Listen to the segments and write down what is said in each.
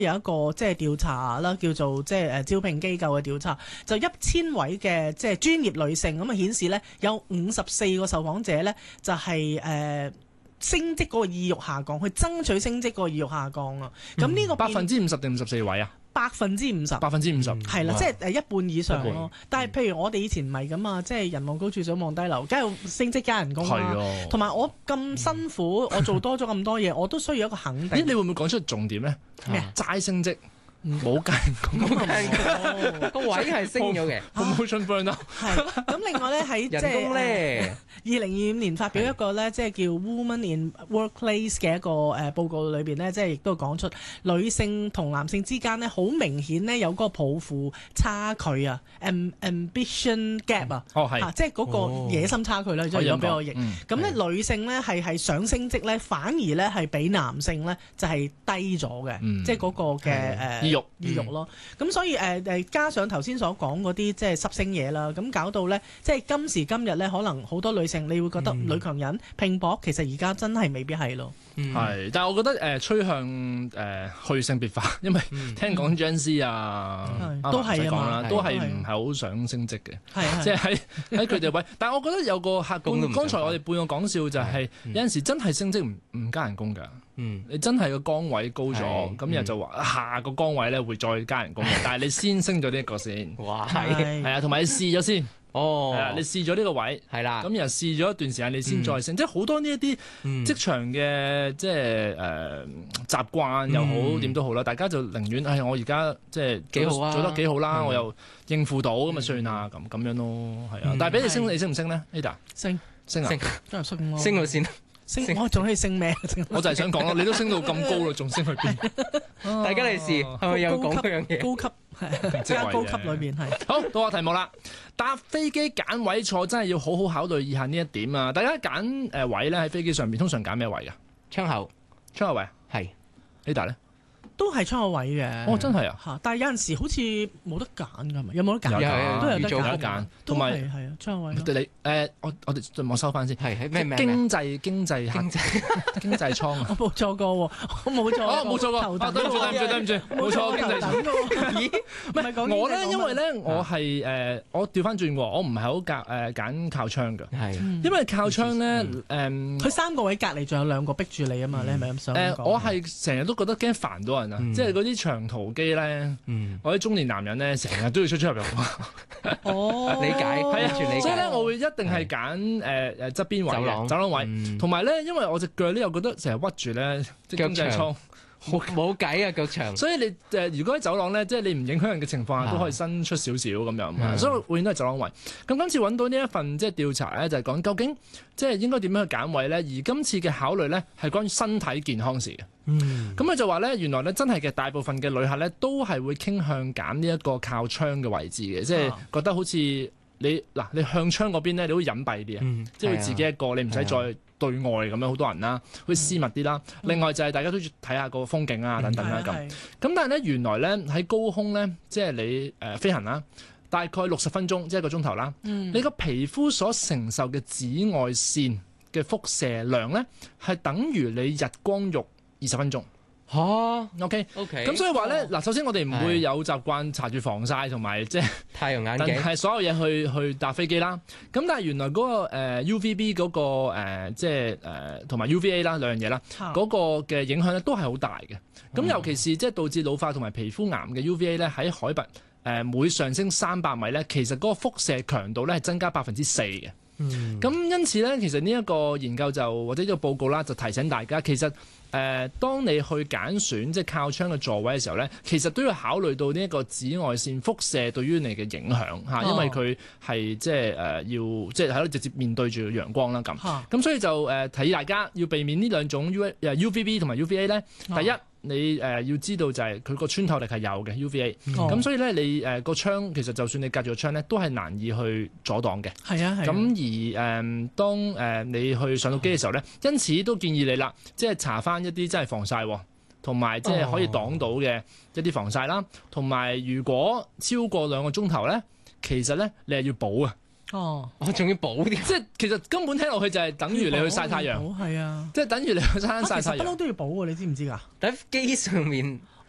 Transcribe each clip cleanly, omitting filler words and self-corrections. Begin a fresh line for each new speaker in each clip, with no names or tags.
有一個即係調查啦，叫做即係招聘機構嘅調查，就1000位嘅即係專業女性咁啊，顯示咧有54個受訪者咧就係升職嗰個意欲下降，去爭取升職嗰個意欲下降啊。咁呢個
50%定54位啊
？50%，
50%
係啦，即係一半以上咯。但係譬如我哋以前唔係咁啊，即係人望高處想望低樓，梗係升職加人工啦。同埋我咁辛苦，我做多咗咁多嘢，我都需要一個肯定。
你會唔會講出重點咧？
咩？
齋升職。冇加人工，
個位係升咗嘅
promotion burn 咯。
係咁，另外咧喺即係2025年發表一個咧，即係叫 Women in Workplace 嘅一個報告裏邊咧，即係亦都講出女性同男性之間咧，好明顯咧有嗰個抱負差距啊 ，ambition gap 啊，即係嗰個野心差距啦。如果俾我譯，咁咧女性咧係想升職咧，反而咧係比男性咧就係低咗嘅，即係嗰個嘅意欲咯，咁所以加上頭先所講嗰啲即係濕星嘢啦，咁搞到咧即係今時今日咧，可能好多女性你會覺得女強人拼搏，其實而家真係未必係咯。
係，但係我覺得趨向去性別化，因為聽講 Gen Z
都係啊嘛，
都係唔係好想升職嘅，即係喺佢哋位。但係我覺得有個客觀，剛才我哋半個講笑就係有陣時真係升職唔加人工㗎。你真係個崗位高咗，咁又就話下個崗位咧會再加人工嘅，但係你先升咗呢一個先，
哇，
係啊，同埋你試咗先，
哦，
你試咗呢個位，
係啦，
咁又試咗一段時間，你先再升，即係好多呢一啲職場嘅即係習慣又好點都好啦，大家就寧願我而家即係
幾好啊，
做得幾好啦，我又應付到咁啊算啦，咁樣咯，係啊，但係俾你升，你升唔升咧 ？Ada
升
啊，
真係升咯，
升到先。
我仲可以升咩？
我就係想講咯，你都升到咁高啦，仲升去邊？
大家嚟試係咪有講嗰樣嘢？
高級即係高級裏邊係。
好，到我題目啦。搭飛機揀位坐真係要好好考慮以下呢一點啊！大家揀位咧喺飛機上面通常揀咩位㗎？
窗口
位
係
Ada 咧？
都係窗口位嘅。
哦，真係啊！
但係有陣時好似冇得揀㗎嘛？有冇得揀？都有得揀。
同埋
係啊，窗口位。
我哋我收翻先。
係咩名？
經濟艙啊！
我冇錯過喎，我冇錯。
冇錯過。對唔住，冇錯經濟艙。
咦？唔係講
我咧，因為咧我係我調翻轉喎，我唔係好揀靠窗㗎。
係。
因為靠窗咧
佢3個位隔離仲有2個逼住你啊嘛，你係咪咁想講？
我係成日都覺得驚煩到人啊！即係嗰啲長途機咧，我啲中年男人咧，成日都要出入入。
哦，
理解，
係啊，所以咧我會一定係揀側邊位走廊位，同埋咧，因為我隻腳咧又覺得成日屈住咧，即係經濟艙。
冇計啊，腳長。
所以你如果喺走廊咧，即係你唔影響人嘅情況下，都可以伸出少少咁樣。所以永遠都係走廊位。咁今次揾到呢一份即係調查咧，就係講究竟即係應該點樣去揀位咧？而今次嘅考慮咧係關於身體健康事嘅。咁佢就話咧，原來咧真係嘅大部分嘅旅客咧都係會傾向揀呢一個靠窗嘅位置嘅，即係覺得好似你向窗嗰邊咧，你會隱蔽啲啊，即係會自己一個，你唔使再對外咁樣好多人啦，會私密啲啦。另外就係大家都要睇下個風景啊等等啦咁。咁但係咧原來咧喺高空咧，即係你飛行啦，大概60分鐘，即係1個鐘頭啦。你個皮膚所承受嘅紫外線嘅輻射量咧，係等於你日光浴20分鐘。OK，咁所以話咧，首先我哋唔會有習慣搽住防曬同埋即係
太陽眼鏡，
係所有嘢去搭飛機啦。咁但係原來嗰個UVB 嗰個即係同埋 UVA 啦兩樣嘢啦，嗰個嘅影響咧都係好大嘅。咁尤其是即係導致老化同埋皮膚癌嘅 UVA 咧，喺海拔每上升300米咧，其實嗰個輻射強度咧係增加4%嘅。咁因此咧，其實呢一個研究或者呢個報告啦，就提醒大家，其實當你去揀選即係靠窗嘅座位嘅時候咧，其實都要考慮到呢一個紫外線輻射對於你嘅影響嚇，因為佢係即係要即係喺度直接面對住陽光啦咁。咁所以就提議大家要避免呢兩種 UVB 同埋 UVA 咧。第一，你要知道就係佢個穿透力係有嘅 UVA，咁所以咧你個窗其實就算你隔住個窗咧，都係難以去阻擋嘅。係啊，咁而當你去上到機嘅時候咧，因此都建議你啦，即係搽翻一啲真係防曬，同埋即係可以擋到嘅一啲防曬啦。同埋如果超過2個鐘頭咧，其實咧你係要補啊。
我仲要補啲，
即係其實根本聽落去就係等於你去曬太陽，
係啊，
即係等於你去晒太陽。
不嬲都要補喎，你知唔知㗎？
喺機上面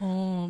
哦，